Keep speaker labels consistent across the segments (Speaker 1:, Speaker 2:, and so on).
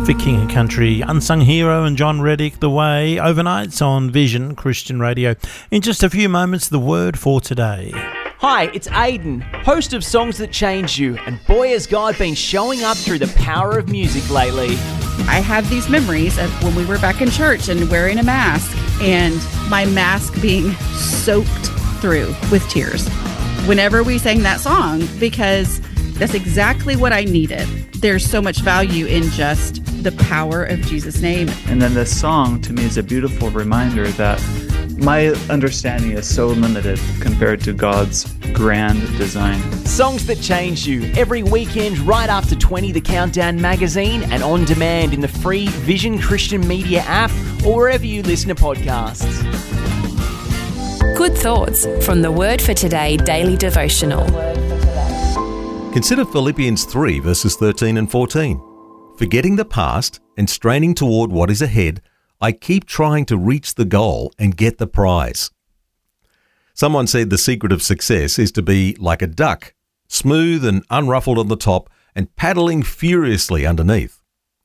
Speaker 1: for King of Country, Unsung Hero and John Reddick, The Way, overnights on Vision Christian Radio. In just a few moments, the word for today.
Speaker 2: Hi, it's Aidan, host of Songs That Change You, and boy has God been showing up through the power of music lately.
Speaker 3: I have these memories of when we were back in church and wearing a mask, and my mask being soaked through with tears whenever we sang that song, because that's exactly what I needed. There's so much value in just the power of Jesus' name.
Speaker 4: And then this song, to me, is a beautiful reminder that my understanding is so limited compared to God's grand design.
Speaker 2: Songs That Change You, every weekend right after 20 The Countdown magazine and on demand in the free Vision Christian Media app or wherever you listen to podcasts.
Speaker 5: Good thoughts from the Word for Today daily devotional.
Speaker 6: Consider Philippians 3 verses 13 and 14. Forgetting the past and straining toward what is ahead, I keep trying to reach the goal and get the prize. Someone said the secret of success is to be like a duck, smooth and unruffled on the top and paddling furiously underneath.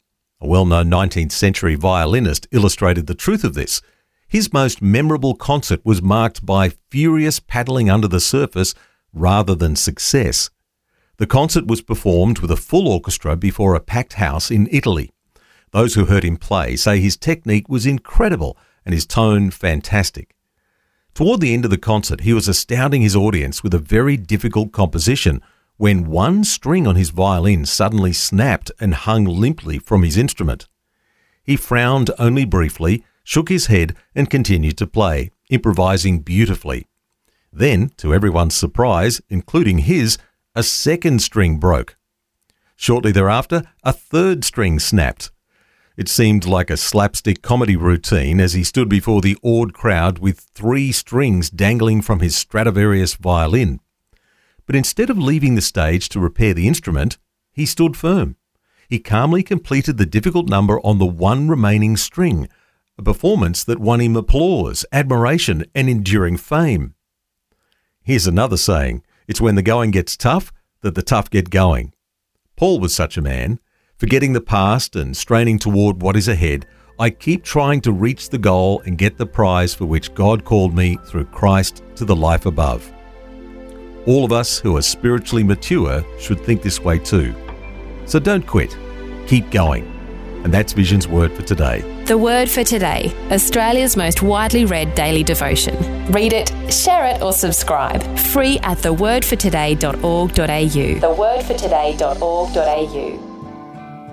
Speaker 6: A well-known 19th century violinist illustrated the truth of this. His most memorable concert was marked by furious paddling under the surface rather than success. The concert was performed with a full orchestra before a packed house in Italy. Those who heard him play say his technique was incredible and his tone fantastic. Toward the end of the concert, he was astounding his audience with a very difficult composition when one string on his violin suddenly snapped and hung limply from his instrument. He frowned only briefly, shook his head and continued to play, improvising beautifully. Then, to everyone's surprise, including his, a second string broke. Shortly thereafter, a third string snapped. It seemed like a slapstick comedy routine as he stood before the awed crowd with 3 strings dangling from his Stradivarius violin. But instead of leaving the stage to repair the instrument, he stood firm. He calmly completed the difficult number on the one remaining string, a performance that won him applause, admiration, and enduring fame. Here's another saying, it's when the going gets tough that the tough get going. Paul was such a man. Forgetting the past and straining toward what is ahead, I keep trying to reach the goal and get the prize for which God called me through Christ to the life above. All of us who are spiritually mature should think this way too. So don't quit. Keep going. And that's Vision's word for today.
Speaker 5: The Word for Today, Australia's most widely read daily devotion. Read it, share it or subscribe. Free at thewordfortoday.org.au. Thewordfortoday.org.au.